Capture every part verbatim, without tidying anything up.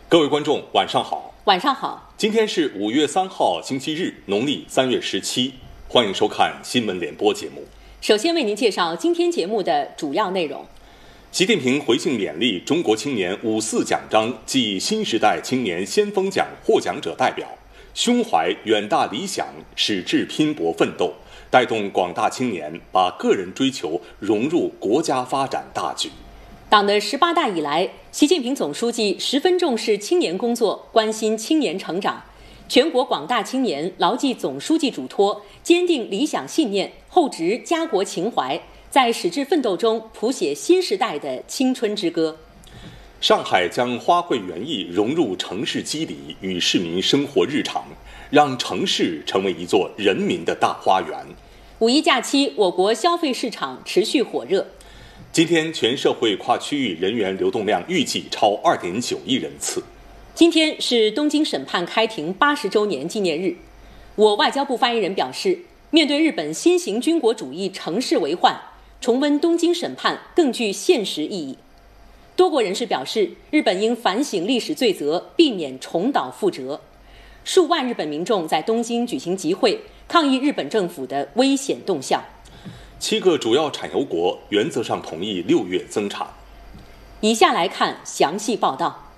各位观众，晚上好。 晚上好。 今天是五月三号，星期日，农历三月十七。欢迎收看新闻联播节目。 首先为您介绍今天节目的主要内容。 习近平回信勉励中国青年五四奖章暨新时代青年先锋奖获奖者代表，胸怀远大理想，矢志拼搏奋斗，带动广大青年把个人追求融入国家发展大局。 党的十八大以来，习近平总书记十分重视青年工作，关心青年成长。全国广大青年牢记总书记嘱托，坚定理想信念，厚植家国情怀，在矢志奋斗中谱写新时代的青春之歌。 上海将花卉园艺融入城市肌理与市民生活日常，让城市成为一座人民的大花园。 五一假期，我国消费市场持续火热。 今天全社会跨区域人员流动量预计超 二点九亿人次。 今天是东京审判开庭八十周年纪念日。我外交部发言人表示，面对日本新型军国主义乘势为患，重温东京审判更具现实意义。多国人士表示，日本应反省历史罪责，避免重蹈覆辙。数万日本民众在东京举行集会，抗议日本政府的危险动向。 七个主要产油国原则上同意六月增产。 以下来看详细报道。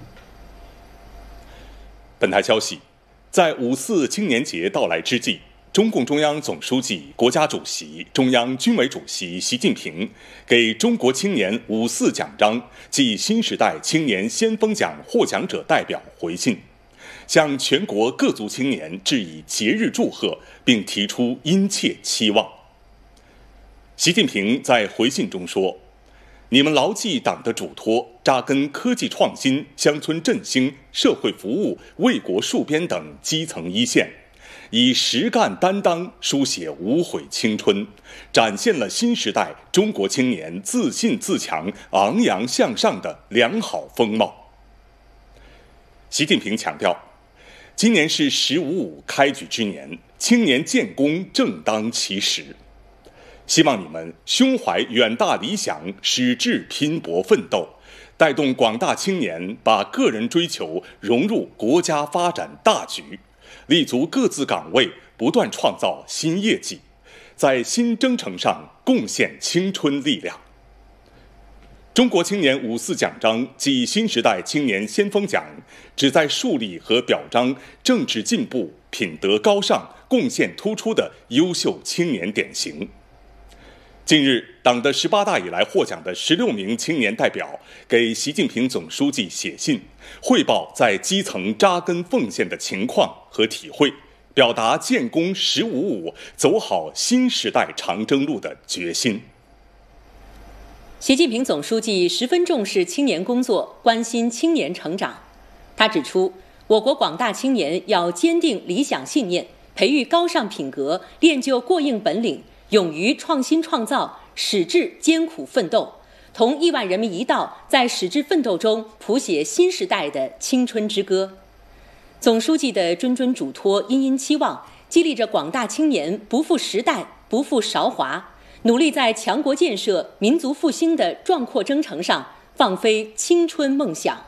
本台消息，在五四青年节到来之际，中共中央总书记、国家主席、中央军委主席习近平给中国青年五四奖章暨新时代青年先锋奖获奖者代表回信，向全国各族青年致以节日祝贺，并提出殷切期望。习近平在回信中说，你们牢记党的嘱托，扎根科技创新、乡村振兴、社会服务、为国戍边等基层一线，以实干担当书写无悔青春，展现了新时代中国青年自信自强、昂扬向上的良好风貌。习近平强调，今年是十五五开局之年，青年建功正当其时。希望你们胸怀远大理想，矢志拼搏奋斗，带动广大青年把个人追求融入国家发展大局，立足各自岗位，不断创造新业绩，在新征程上贡献青春力量。中国青年五四奖章暨新时代青年先锋奖旨在树立和表彰政治进步、品德高尚、贡献突出的优秀青年典型。近日，党的十八大以来获奖的十六名青年代表给习近平总书记写信，汇报在基层扎根奉献的情况和体会，表达建功十五五、走好新时代长征路的决心。 习近平总书记十分重视青年工作，关心青年成长。他指出，我国广大青年要坚定理想信念，培育高尚品格，练就过硬本领，勇于创新创造，矢志艰苦奋斗，同亿万人民一道，在矢志奋斗中谱写新时代的青春之歌。总书记的谆谆嘱托、殷殷期望，激励着广大青年不负时代、不负韶华，努力在强国建设、民族复兴的壮阔征程上放飞青春梦想。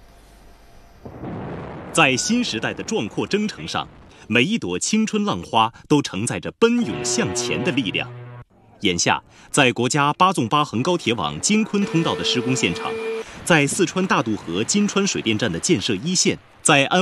在新时代的壮阔征程上，每一朵青春浪花都承载着奔涌向前的力量。眼下，在国家八纵八横高铁网京昆通道的施工现场，在四川大渡河金川水电站的建设一线，在安